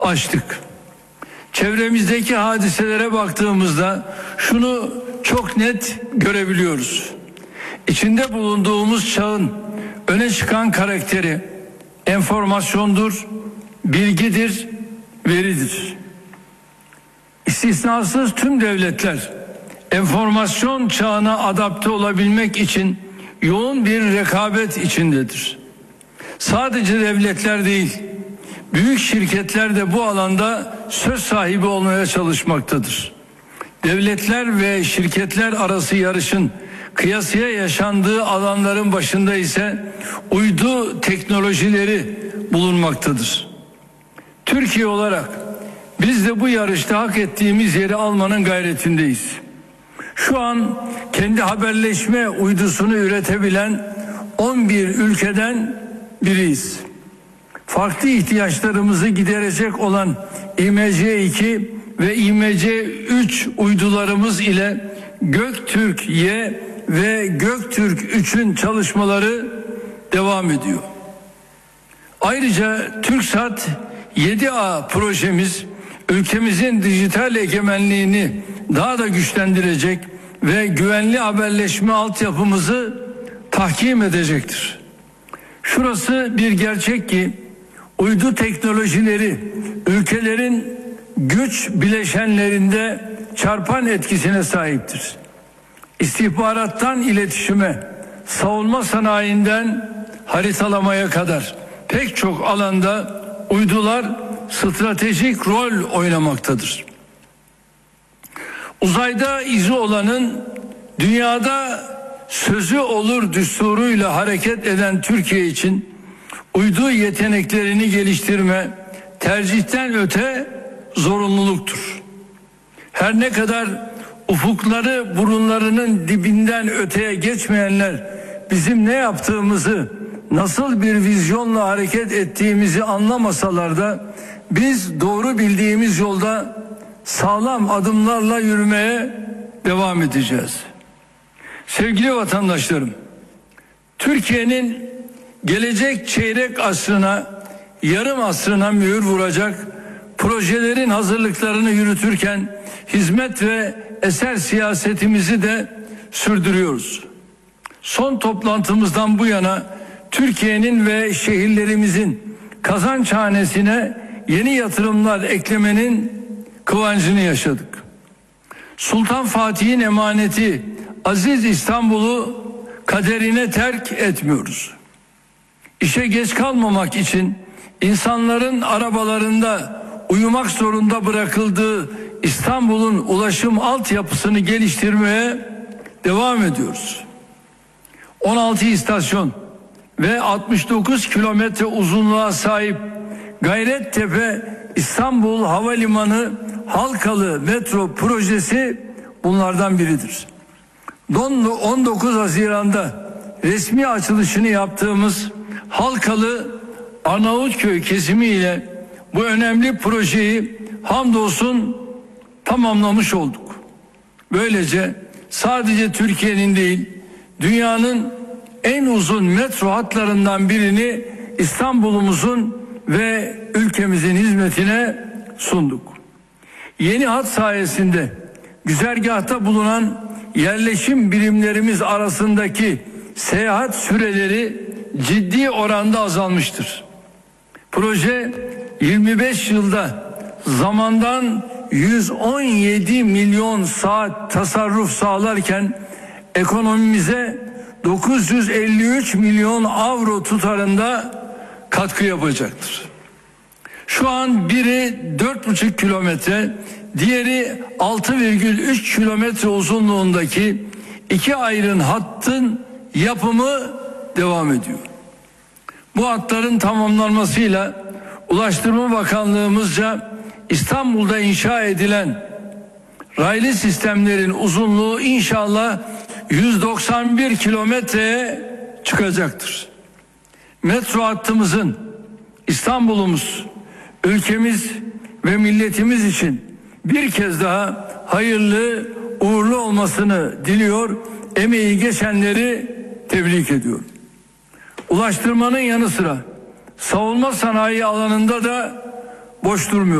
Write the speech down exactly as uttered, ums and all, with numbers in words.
açtık. Çevremizdeki hadiselere baktığımızda şunu çok net görebiliyoruz. İçinde bulunduğumuz çağın öne çıkan karakteri enformasyondur, bilgidir, veridir. İstisnasız tüm devletler enformasyon çağına adapte olabilmek için yoğun bir rekabet içindedir. Sadece devletler değil, büyük şirketler de bu alanda söz sahibi olmaya çalışmaktadır. Devletler ve şirketler arası yarışın kıyasıya yaşandığı alanların başında ise uydu teknolojileri bulunmaktadır. Türkiye olarak biz de bu yarışta hak ettiğimiz yeri almanın gayretindeyiz. Şu an kendi haberleşme uydusunu üretebilen on bir ülkeden biriyiz. Farklı ihtiyaçlarımızı giderecek olan İ M C iki ve İ M C üç uydularımız ile Göktürk-Y ve Göktürk üçün çalışmaları devam ediyor. Ayrıca TürkSat yedi A projemiz ülkemizin dijital egemenliğini daha da güçlendirecek ve güvenli haberleşme altyapımızı tahkim edecektir. Şurası bir gerçek ki uydu teknolojileri ülkelerin güç bileşenlerinde çarpan etkisine sahiptir. İstihbarattan iletişime, savunma sanayinden haritalamaya kadar pek çok alanda uydular stratejik rol oynamaktadır. Uzayda izi olanın dünyada sözü olur düsturuyla hareket eden Türkiye için uydu yeteneklerini geliştirme tercihten öte zorunluluktur. Her ne kadar ufukları burunlarının dibinden öteye geçmeyenler bizim ne yaptığımızı, nasıl bir vizyonla hareket ettiğimizi anlamasalar da biz doğru bildiğimiz yolda sağlam adımlarla yürümeye devam edeceğiz. Sevgili vatandaşlarım, Türkiye'nin gelecek çeyrek asrına, yarım asrına mühür vuracak projelerin hazırlıklarını yürütürken hizmet ve eser siyasetimizi de sürdürüyoruz. Son toplantımızdan bu yana Türkiye'nin ve şehirlerimizin kazançhanesine yeni yatırımlar eklemenin kıvancını yaşadık. Sultan Fatih'in emaneti aziz İstanbul'u kaderine terk etmiyoruz. İşe geç kalmamak için insanların arabalarında uyumak zorunda bırakıldığı İstanbul'un ulaşım altyapısını geliştirmeye devam ediyoruz. on altı istasyon ve altmış dokuz kilometre uzunluğa sahip Gayrettepe İstanbul Havalimanı Halkalı Metro projesi bunlardan biridir. on dokuz Haziran'da resmi açılışını yaptığımız Halkalı Arnavutköy kesimi ile bu önemli projeyi hamdolsun tamamlamış olduk. Böylece sadece Türkiye'nin değil, dünyanın en uzun metro hatlarından birini İstanbul'umuzun ve ülkemizin hizmetine sunduk. Yeni hat sayesinde güzergahta bulunan yerleşim birimlerimiz arasındaki seyahat süreleri ciddi oranda azalmıştır. Proje yirmi beş yılda zamandan yüz on yedi milyon saat tasarruf sağlarken ekonomimize dokuz yüz elli üç milyon avro tutarında katkı yapacaktır. Şu an biri dört buçuk kilometre, diğeri altı virgül üç kilometre uzunluğundaki iki ayrı hattın yapımı devam ediyor. Bu hatların tamamlanmasıyla Ulaştırma Bakanlığımızca İstanbul'da inşa edilen raylı sistemlerin uzunluğu inşallah yüz doksan bir kilometreye çıkacaktır. Metro hattımızın İstanbul'umuz, ülkemiz ve milletimiz için bir kez daha hayırlı, uğurlu olmasını diliyor, emeği geçenleri tebrik ediyorum. Ulaştırmanın yanı sıra savunma sanayi alanında da boş durmuyor.